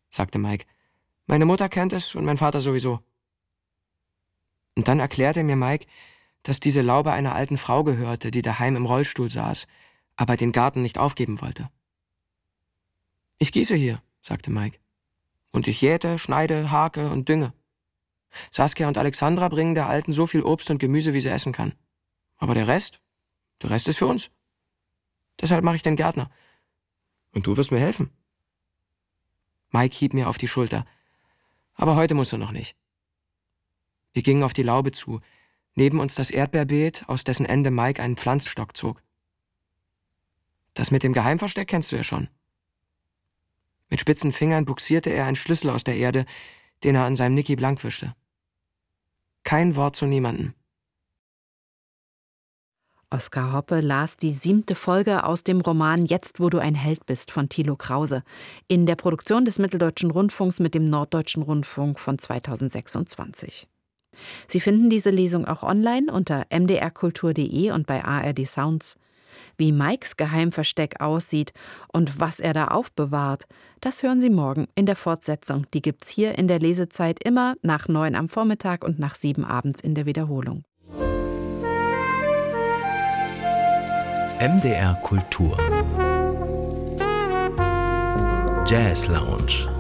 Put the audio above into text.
sagte Mike. »Meine Mutter kennt es und mein Vater sowieso.« Und dann erklärte mir Mike, dass diese Laube einer alten Frau gehörte, die daheim im Rollstuhl saß, aber den Garten nicht aufgeben wollte. »Ich gieße hier«, sagte Mike. »Und ich jäte, schneide, hake und dünge. Saskia und Alexandra bringen der Alten so viel Obst und Gemüse, wie sie essen kann. Aber der Rest ist für uns. Deshalb mache ich den Gärtner. Und du wirst mir helfen.« Mike hieb mir auf die Schulter. »Aber heute musst du noch nicht.« Wir gingen auf die Laube zu, neben uns das Erdbeerbeet, aus dessen Ende Mike einen Pflanzstock zog. »Das mit dem Geheimversteck kennst du ja schon.« Mit spitzen Fingern buxierte er einen Schlüssel aus der Erde, den er an seinem Niki blank wischte. Kein Wort zu niemandem. Oskar Hoppe las die 7. Folge aus dem Roman »Jetzt, wo du ein Held bist« von Thilo Krause in der Produktion des Mitteldeutschen Rundfunks mit dem Norddeutschen Rundfunk von 2026. Sie finden diese Lesung auch online unter mdrkultur.de und bei ARD Sounds. Wie Mikes Geheimversteck aussieht und was er da aufbewahrt, das hören Sie morgen in der Fortsetzung. Die gibt's hier in der Lesezeit immer nach 9 am Vormittag und nach 7 abends in der Wiederholung. MDR Kultur Jazz Lounge